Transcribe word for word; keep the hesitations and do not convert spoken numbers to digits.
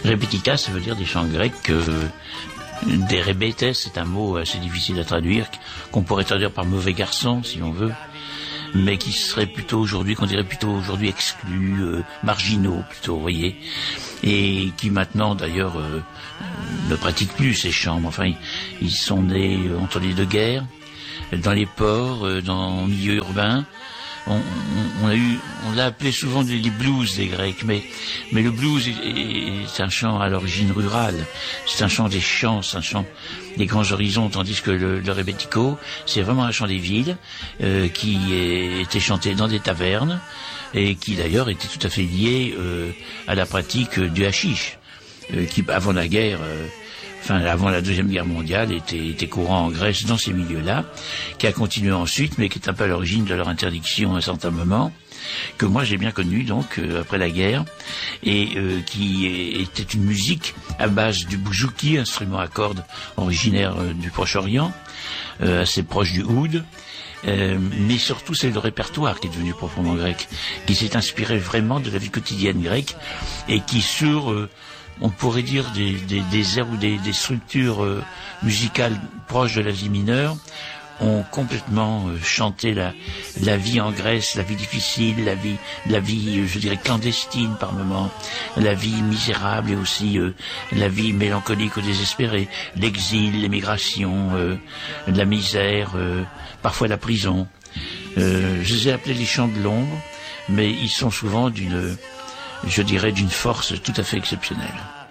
Rebetika, ça veut dire des chants grecs. Euh, des rebetes, c'est un mot assez difficile à traduire, qu'on pourrait traduire par mauvais garçon, si on veut, mais qui serait plutôt aujourd'hui, qu'on dirait plutôt aujourd'hui exclus, euh, marginaux plutôt, vous voyez, et qui maintenant d'ailleurs euh, ne pratiquent plus ces chants. Enfin, ils, ils sont nés entre les deux guerres, dans les ports, euh, dans le milieu urbain. On, on, on a eu, on l'a appelé souvent les, les blues des Grecs, mais mais le blues est, est un chant à l'origine rurale. C'est un chant des champs, c'est un chant des grands horizons, tandis que le, le rebetiko, c'est vraiment un chant des villes euh, qui est, était chanté dans des tavernes et qui d'ailleurs était tout à fait lié euh, à la pratique du hashish, euh, qui avant la guerre. Euh, Enfin, avant la Deuxième Guerre mondiale, était, était courant en Grèce dans ces milieux-là, qui a continué ensuite, mais qui est un peu à l'origine de leur interdiction à un certain moment, que moi j'ai bien connu donc euh, après la guerre, et euh, qui est, était une musique à base du bouzouki, instrument à cordes originaire euh, du Proche-Orient, euh, assez proche du oud. Euh, mais surtout c'est le répertoire qui est devenu proprement grec, qui s'est inspiré vraiment de la vie quotidienne grecque, et qui sur... Euh, on pourrait dire des, des, des airs ou des, des structures euh, musicales proches de l'Asie mineure, ont complètement euh, chanté la, la vie en Grèce, la vie difficile, la vie, la vie, euh, je dirais clandestine par moments, la vie misérable et aussi euh, la vie mélancolique ou désespérée, l'exil, l'émigration, euh, la misère, euh, parfois la prison. Euh, je les ai appelés les chants de l'ombre, mais ils sont souvent d'une, je dirais, d'une force tout à fait exceptionnelle.